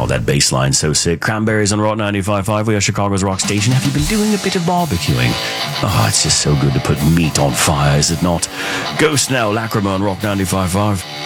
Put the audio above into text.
Oh, that bass line's so sick. Cranberries on Rock 95.5. We are Chicago's rock station. Have you been doing a bit of barbecuing? Oh, it's just so good to put meat on fire, is it not? Ghost now, Lacrima on Rock 95.5.